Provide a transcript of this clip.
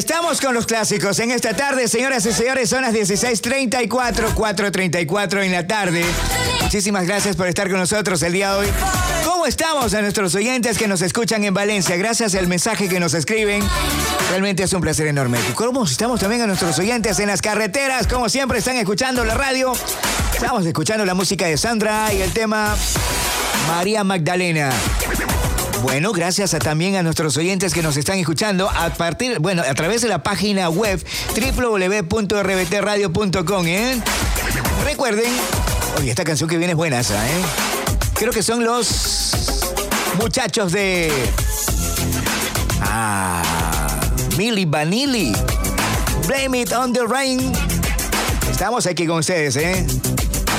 Estamos con los clásicos en esta tarde, señoras y señores, son las 16:34, 4:34 en la tarde. Muchísimas gracias por estar con nosotros el día de hoy. ¿Cómo estamos a nuestros oyentes que nos escuchan en Valencia? Gracias al mensaje que nos escriben. Realmente es un placer enorme. ¿Cómo estamos también a nuestros oyentes en las carreteras? Como siempre están escuchando la radio. Estamos escuchando la música de Sandra y el tema María Magdalena. Bueno, gracias también a nuestros oyentes que nos están escuchando a través de la página web www.rbtradio.com, Recuerden, oye, esta canción que viene es buena esa, Creo que son los muchachos de Milli Vanilli. Blame It on the Rain. Estamos aquí con ustedes,